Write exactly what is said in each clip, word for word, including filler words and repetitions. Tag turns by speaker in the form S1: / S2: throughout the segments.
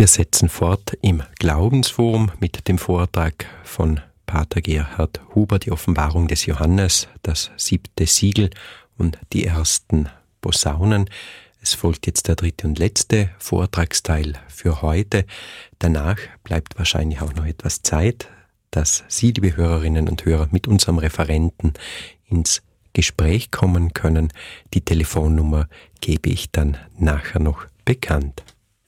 S1: Wir setzen fort im Glaubensforum mit dem Vortrag von Pater Gerhard Huber, die Offenbarung des Johannes, das siebte Siegel und die ersten Posaunen. Es folgt jetzt der dritte und letzte Vortragsteil für heute. Danach bleibt wahrscheinlich auch noch etwas Zeit, dass Sie, liebe Hörerinnen und Hörer, mit unserem Referenten ins Gespräch kommen können. Die Telefonnummer gebe ich dann nachher noch bekannt.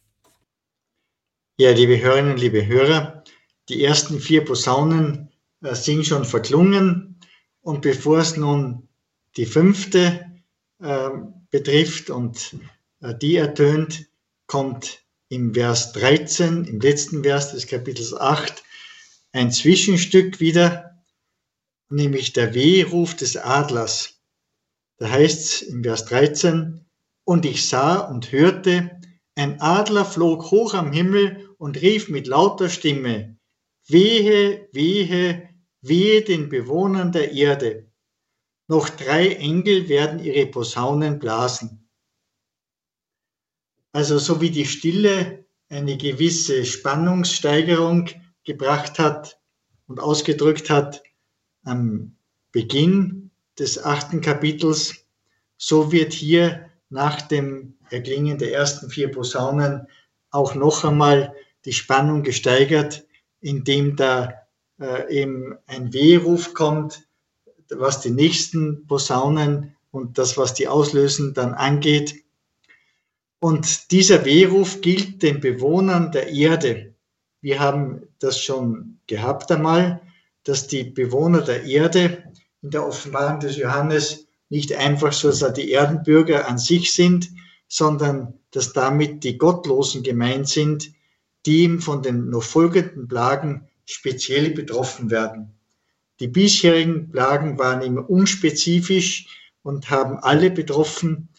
S2: Ja, liebe Hörerinnen, liebe Hörer, die ersten vier Posaunen äh, sind schon verklungen, und bevor es nun die fünfte äh, betrifft und äh, die ertönt, kommt im Vers dreizehn, im letzten Vers des Kapitels acht, ein Zwischenstück wieder, nämlich der Weheruf des Adlers. Da heißt es im Vers dreizehn, und ich sah und hörte, ein Adler flog hoch am Himmel und rief mit lauter Stimme, wehe, wehe, wehe den Bewohnern der Erde. Noch drei Engel werden ihre Posaunen blasen. Also so wie die Stille eine gewisse Spannungssteigerung gebracht hat und ausgedrückt hat am Beginn des achten Kapitels, so wird hier nach dem Erklingen der ersten vier Posaunen auch noch einmal die Spannung gesteigert, indem da äh, eben ein Weheruf kommt, was die nächsten Posaunen und das, was die auslösen, dann angeht. Und dieser Weheruf gilt den Bewohnern der Erde. Wir haben das schon gehabt einmal, dass die Bewohner der Erde in der Offenbarung des Johannes nicht einfach so die Erdenbürger an sich sind, sondern dass damit die Gottlosen gemeint sind, die ihm von den noch folgenden Plagen speziell betroffen werden. Die bisherigen Plagen waren immer unspezifisch und haben alle betroffen,